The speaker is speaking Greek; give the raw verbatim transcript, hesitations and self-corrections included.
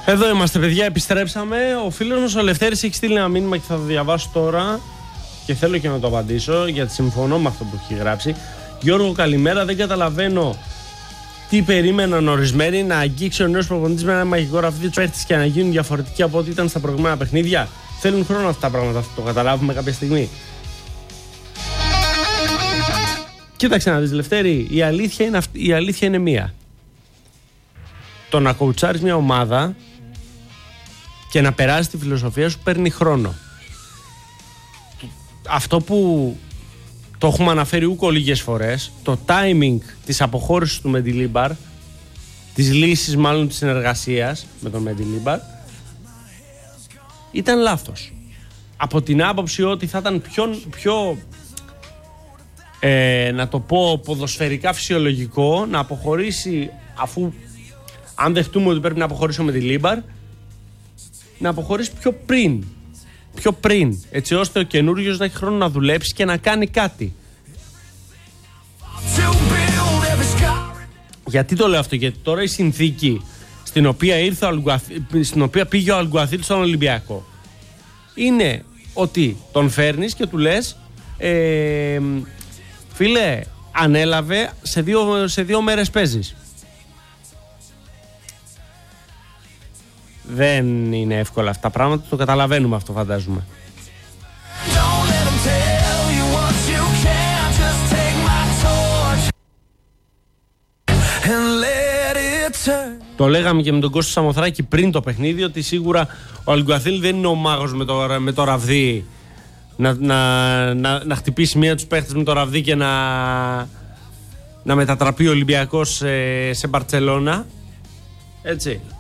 Εδώ είμαστε, παιδιά, επιστρέψαμε. Ο φίλος μας ο Λευτέρης έχει στείλει ένα μήνυμα και θα το διαβάσω τώρα και θέλω και να το απαντήσω, γιατί συμφωνώ με αυτό που έχει γράψει. Γιώργο, καλημέρα. Δεν καταλαβαίνω τι περίμεναν ορισμένοι να αγγίξει ο νέος προπονητής με ένα μαγικό ραβδί τους παίχτες και να γίνουν διαφορετικοί από ό,τι ήταν στα προηγούμενα παιχνίδια. Θέλουν χρόνο αυτά τα πράγματα, θα το καταλάβουμε κάποια στιγμή. Κοίταξε να δεις, Λευτέρη, η αλήθεια είναι, αυτή, η αλήθεια είναι μία. Το να κοουτσάρεις μια ομάδα και να περάσει τη φιλοσοφία σου παίρνει χρόνο. Αυτό που το έχουμε αναφέρει ούκο λίγες φορές, το timing της αποχώρησης του Μεντιλίμπαρ, της λύσης μάλλον της συνεργασίας με τον Μεντιλίμπαρ, ήταν λάθος. Από την άποψη ότι θα ήταν πιο, πιο ε, να το πω ποδοσφαιρικά φυσιολογικό να αποχωρήσει, αφού αν δεχτούμε ότι πρέπει να αποχωρήσει ο Μεντιλίμπαρ, να αποχωρήσει πιο πριν. Πιο πριν, έτσι ώστε ο καινούριος να έχει χρόνο να δουλέψει και να κάνει κάτι. Γιατί το λέω αυτό? Γιατί τώρα η συνθήκη στην οποία, ήρθε ο Αλγκουαθίλ, στην οποία πήγε ο Αλγκουαθίλ στον Ολυμπιακό είναι ότι τον φέρνεις και του λες ε, φίλε, ανέλαβε, σε δύο, σε δύο μέρες παίζεις. Δεν είναι εύκολα αυτά τα πράγματα, το καταλαβαίνουμε αυτό, φαντάζομαι. Το λέγαμε και με τον Κώστα Σαμοθράκη πριν το παιχνίδι, ότι σίγουρα ο Αλγκουαθίλ δεν είναι ο μάγος με το, με το ραβδί να, να, να, να χτυπήσει μία τους παίχτες με το ραβδί και να, να μετατραπεί ο Ολυμπιακός σε, σε Μπαρτσελώνα. Έτσι.